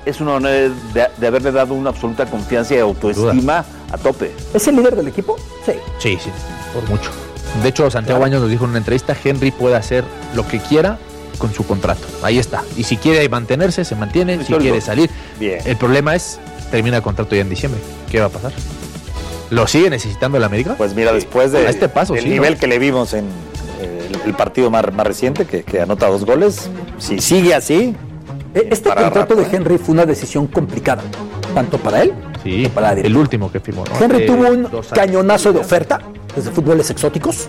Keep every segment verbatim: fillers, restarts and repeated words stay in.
es una manera de, de haberle dado una absoluta confianza y autoestima a tope. ¿Es el líder del equipo? Sí. Sí, sí, por mucho. De hecho, Santiago Baños nos dijo en una entrevista, Henry puede hacer lo que quiera con su contrato. Ahí está. Y si quiere mantenerse, se mantiene. Si quiere salir. Bien. El problema es, termina el contrato ya en diciembre. ¿Qué va a pasar? ¿Lo sigue necesitando el América? Pues mira, después de, a este paso, del sí, nivel ¿no? que le vimos en eh, el, el partido más, más reciente, que, que anota dos goles, si sigue así... Este contrato rato, de Henry fue una decisión complicada, tanto para él sí, como para la directiva. El último que firmó, ¿no? Henry eh, tuvo un cañonazo de oferta desde fútboles exóticos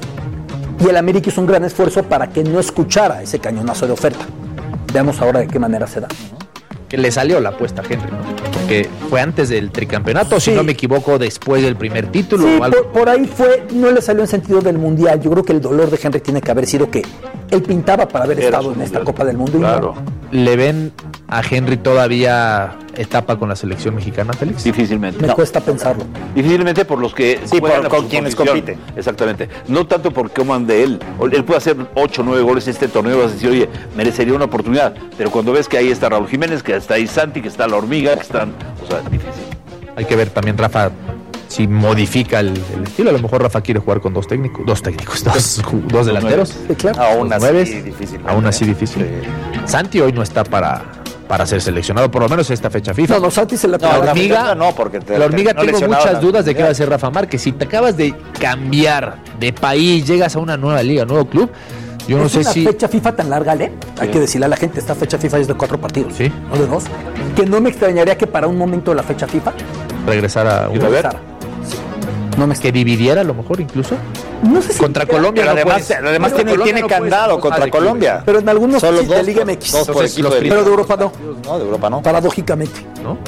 y el América hizo un gran esfuerzo para que no escuchara ese cañonazo de oferta. Veamos ahora de qué manera se da. Que le salió la apuesta a Henry, ¿no? Porque fue antes del tricampeonato, sí. Si no me equivoco, después del primer título. Sí, o algo. Por, por ahí fue, no le salió en sentido del Mundial. Yo creo que el dolor de Henry tiene que haber sido que él pintaba para haber Era estado en esta Copa del Mundo. Claro. Y no. ¿Le ven a Henry todavía etapa con la selección mexicana, Félix? Difícilmente. Me no. cuesta pensarlo. Difícilmente por los que sí, por, con quienes compiten. Exactamente. No tanto por cómo ande él. Él puede hacer ocho o nueve goles en este torneo, vas a decir, oye, merecería una oportunidad. Pero cuando ves que ahí está Raúl Jiménez, que está ahí Santi, que está La Hormiga, que están, o sea, difícil. Hay que ver también, Rafa, si modifica el, el estilo. A lo mejor Rafa quiere jugar con dos técnicos, dos técnicos, dos, dos delanteros. Sí, claro. Aún así nueves, difícil. Aún así difícil. Sí. Santi hoy no está para, para ser seleccionado, por lo menos esta fecha FIFA. No, no, Santi se la no, La Hormiga, no, porque te, la hormiga no tengo muchas la, dudas de qué va a hacer Rafa Márquez. Si te acabas de cambiar de país, llegas a una nueva liga, nuevo club, yo no es sé una si... fecha FIFA tan larga, ¿eh? Sí. Hay que decirle a la gente, esta fecha FIFA es de cuatro partidos, sí, no de dos. Que no me extrañaría que para un momento de la fecha FIFA regresara un ver. Sí. No me que dividiera a lo mejor incluso. No sé si contra Colombia. Pero no además, puedes, además tiene, Colombia tiene no candado contra puedes, Colombia. Pero en algunos solo sí, dos de Liga por, M X. Dos por equipo de pero de Europa no. No, de Europa no. Paradójicamente. ¿No?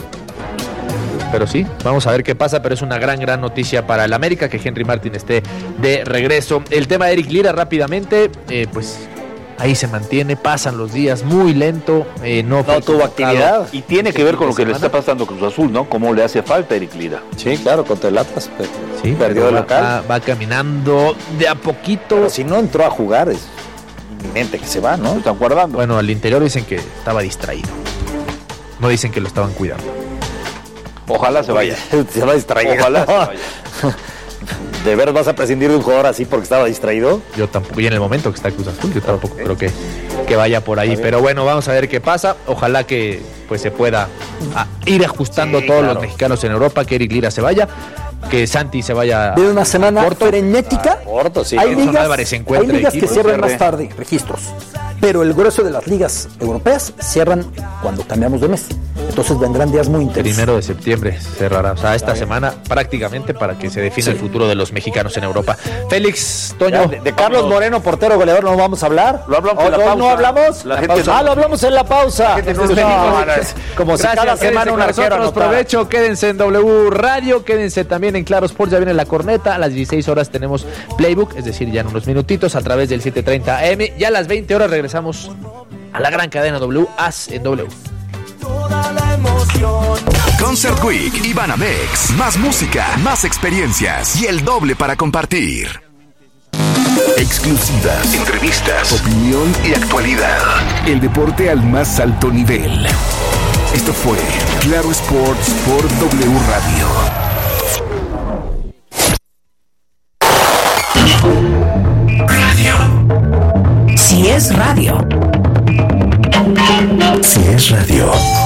Pero sí, vamos a ver qué pasa, pero es una gran, gran noticia para el América que Henry Martin esté de regreso. El tema de Eric Lira rápidamente, eh, pues ahí se mantiene, pasan los días muy lento, eh, no, no tuvo actividad. Y tiene que ver con lo que le está pasando a Cruz Azul, ¿no? Cómo le hace falta a Eric Lira. Sí, claro, contra el Atlas. Sí, perdió el va, local. Va, va caminando de a poquito. Pero si no entró a jugar, es inminente que se va, ¿no? Lo están guardando. Bueno, al interior dicen que estaba distraído. No dicen que lo estaban cuidando. Ojalá se vaya. Se va distraído. Ojalá se vaya. ¿De veras vas a prescindir de un jugador así porque estaba distraído? Yo tampoco, y en el momento que está Cruz Azul, yo tampoco okay. creo que, que vaya por ahí. Pero bueno, vamos a ver qué pasa. Ojalá que pues se pueda a, ir ajustando sí, todos claro. los mexicanos en Europa, que Eric Lira se vaya, que Santi se vaya. De una semana corto. frenética. Ah, corto, sí. Hay ligas, Álvarez hay ligas que cierran más tarde, registros. Pero el grueso de las ligas europeas cierran cuando cambiamos de mes. Entonces vendrán días muy intensos. Primero de septiembre cerrará, o sea, esta semana prácticamente para que se defina sí. el futuro de los mexicanos en Europa. Félix, Toño. De, de Carlos vamos. Moreno, portero goleador, ¿no vamos a hablar? Lo hablamos en la pausa. ¿No hablamos? La gente pausa. No. Ah, lo hablamos en la pausa. La no, no, no, no, como si cada semana un arquero nosotros. Provecho, quédense en W Radio, quédense también en Claro Sports, ya viene la corneta. A las dieciséis horas tenemos Playbook, es decir, ya en unos minutitos a través del siete treinta A M. Y a las veinte horas regresamos a la gran cadena W, As en W. Concert Week y Banamex. Más música, más experiencias y el doble para compartir. Exclusivas, entrevistas, opinión y actualidad. El deporte al más alto nivel. Esto fue Claro Sports por W Radio. Radio. Si es radio. Si es radio.